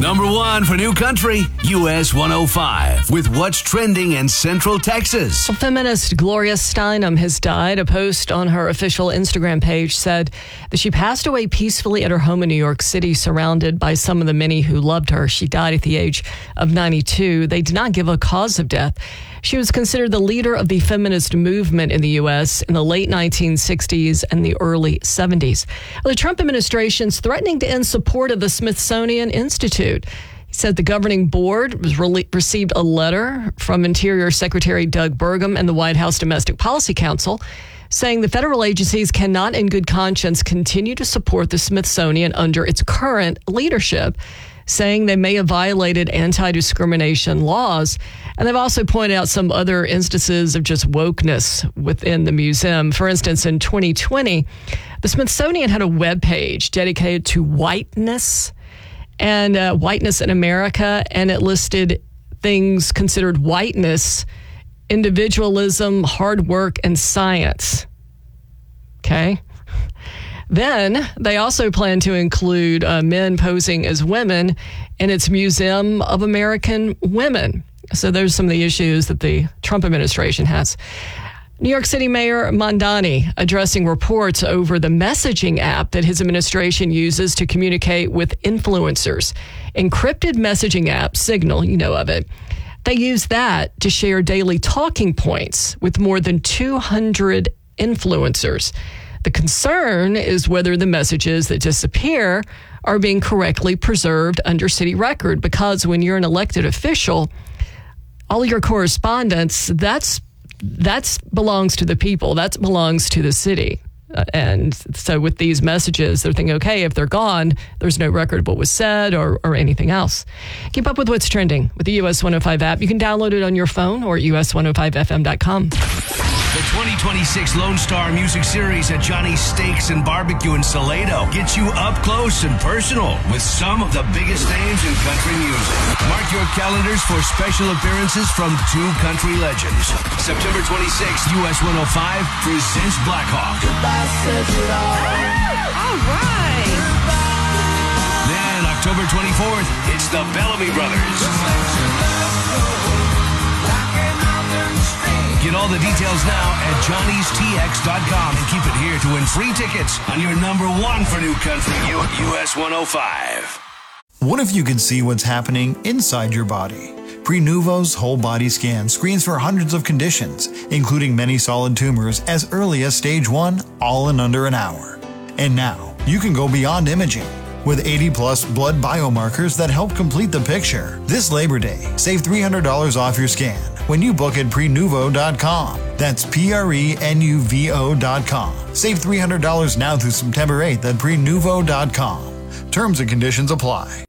Number 1 for New Country, US 105, with what's trending in Central Texas. Feminist Gloria Steinem has died. A post on her official Instagram page said that she passed away peacefully at her home in New York City, surrounded by some of the many who loved her. She died at the age of 92. They did not give a cause of death. She was considered the leader of the feminist movement in the U.S. in the late 1960s and the early 70s. The Trump administration's threatening to end support of the Smithsonian Institute. He said the governing board received a letter from Interior Secretary Doug Burgum and the White House Domestic Policy Council saying the federal agencies cannot in good conscience continue to support the Smithsonian under its current leadership, saying they may have violated anti-discrimination laws. And they've also pointed out some other instances of just wokeness within the museum. For instance, in 2020, the Smithsonian had a webpage dedicated to whiteness and whiteness in America, and it listed things considered whiteness: individualism, hard work, and science. Okay. Then they also plan to include men posing as women in its Museum of American Women. So there's some of the issues that the Trump administration has. New York City Mayor Mamdani addressing reports over the messaging app that his administration uses to communicate with influencers. Encrypted messaging app, Signal, you know of it. They use that to share daily talking points with more than 200 influencers. The concern is whether the messages that disappear are being correctly preserved under city record, because when you're an elected official, all your correspondence, that's belongs to the people. That belongs to the city. And so with these messages, they're thinking, okay, if they're gone, there's no record of what was said or anything else. Keep up with what's trending with the US 105 app. You can download it on your phone or us105fm.com. The 2026 Lone Star Music Series at Johnny's Steaks and Barbecue in Salado gets you up close and personal with some of the biggest names in country music. Mark your calendars for special appearances from two country legends. September 26th, US 105 presents Blackhawk. All right. Then October 24th, it's the Bellamy Brothers. Get all the details now at johnnystx.com and keep it here to win free tickets on your number 1 for New Country, US 105. What if you could see what's happening inside your body? Prenuvo's whole body scan screens for hundreds of conditions, including many solid tumors as early as stage 1, all in under an hour. And now, you can go beyond imaging. With 80-plus blood biomarkers that help complete the picture. This Labor Day, save $300 off your scan when you book at Prenuvo.com. That's Prenuvo.com. Save $300 now through September 8th at Prenuvo.com. Terms and conditions apply.